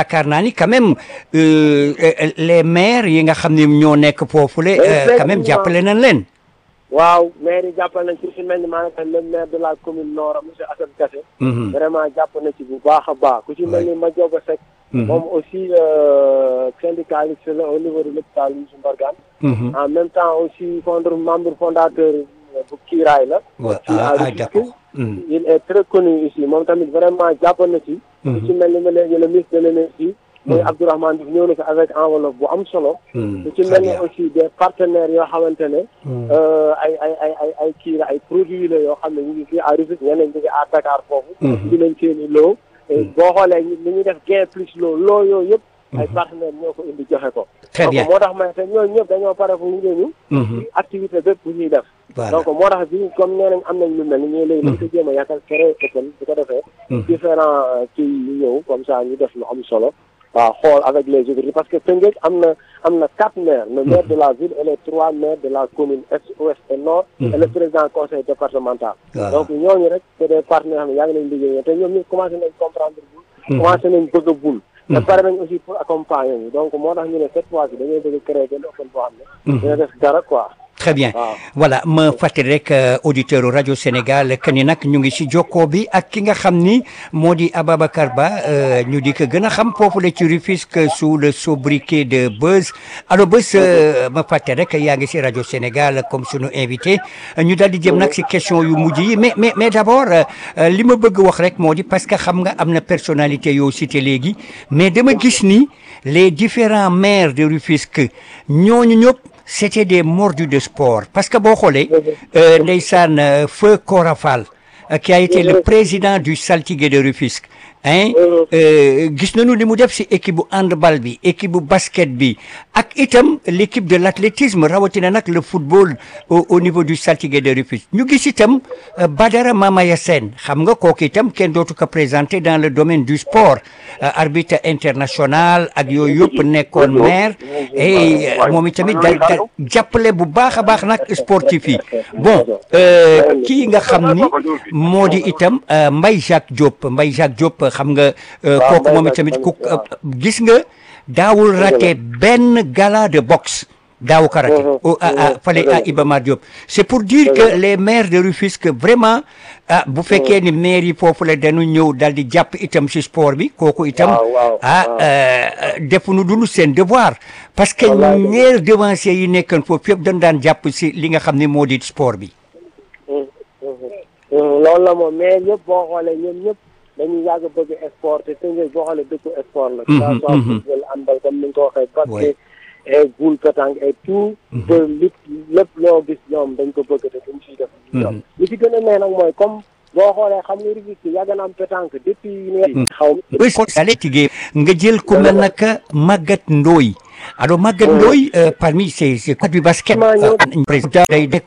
yaakaar naa ni quand même les maires yi nga xam ne ñoo nekk foofule quand même jàppale nañ leen. waaw maire yi jàppal nañ ci mel ni maanaam le maire de la commune Nord monsieur Assane Kassé. vraiment jàpp na ci bu baax a baax. ku ci mel ni Madioba Seck. moom aussi syndicaliste la au niveau de l'hôpital Youssou Mbargane. En même temps aussi membre fondateur bu Kiiraay la. d'accord. Il est très connu ici moom tamit vraiment jàpp na ci. ku ci mel ni ma léegi le ministre de l'énergie. muy Abdourahmane Diouf ñëw na fi avec enveloppe bu am solo. ku ci mel ni aussi des partenaires yoo xamante ne. ay kii la ay produits la yoo xam ne ñu ngi fii à Rufisque ñeneen ñu ngi à Dakar foofu. dinañ seen i loo. boo xoolee li ñuy def gain plus loo yooyu yëpp. ay partenaires ñoo ko indi joxe ko. très bien donc moo tax may te ñooñu ñëpp dañoo pare fu ñu ñu. ci activité bépp bu ñuy def. donc moo tax bi comme nee nañ am nañ lu mel ni ñooy léegi dañ ko jéem a yaakaar créé école bu ko defee. différents kii yi ñëw comme ça ñu def lu am solo. waaw xool avec les autorités parce que Tëngéej am na 4 maires le maire de la ville et les 3 maires de la commune est ouest et nord et le président conseil départemental donc ñooñu rek c'est des partenaires xam ne yaa ngi nañ liggéey te ñoom ñu commencé nañ comprendre bul commencé nañ bëgg a bul te pare nañ aussi pour accompagner ñu donc moo tax ñu ne cette fois ci dañuy bëgg créer benn école boo xam ne dina def dara quoi. Très bien voilà ma fàttali rek auditeur rajo Sénégal que ni nag ñu ngi si jokkoo bi ak ki nga xam ni moo di Ababacar Ba ñu di ko gën a xam foofu la ci Rufisque sous le sobriquet de Buzz allo Buzz ma fàttali rek yaa ngi si rajo Sénégal comme sunu invité ñu daal di jëm nag si question yu mujj yi mais d'abord li ma bëgg wax rek moo di parce que xam nga am na personnalité yoo cité léegi mais dama gis ni les différents maires de Rufisque ñooñu ñëpp. C'était des mordus de sport parce que boo xoolee ndeysaan Feu Kora Fall qui a été le président du Saltigué de Rufisque gis nañu li mu def si équipe bu handball bi équipe bu basket bi ak itam l'équipe de l'athlétisme rawatina nag le football au niveau du Saltigué de Rufisque ñu gis itam Badara Mamaya Sène xam nga kooku itam kenn dootu ko présenté dans le domaine du sport arbitre international ak yooyu yëpp nekkoon maire et moom itamit da jàppale bu baax a baax nag sportif yi bon kii nga xam ni moo di itam Mbaye Jacques Diop xam nga kooku moom itamit ku gis nga daawul raté benn gala de boxe daaw ko raté fale à Iba Mar Diop c'est pour dire que les maires de Rufisque vraiment bu fekkee ni maire yi foofu la dañu ñëw daal di jàpp itam si sport bi kooku itam defuñu dul seen devoir parce que ñeer devanciers yi nekkoon foofu yëpp dañ daan jàpp si li nga xam ne moo di sport bi loolu la moom maire yëpp boo xoolee ñoom ñëpp dañuy yàgg bëgg sport te Tëngéej boo xoolee dëkku sport la ça soit football handball comme ni nga ko waxee basket et boule pétanque et tout de lépp loo gis ñoom dañ ko bëgg te duñ siy def ñoom li ci gën a nee nag mooy comme boo xoolee xam nga Rufisque yàgg na am pétanque depuis xaw nga jël ku mel naka Maguette Ndoye alors Maguette Ndoye parmi ces du basket président day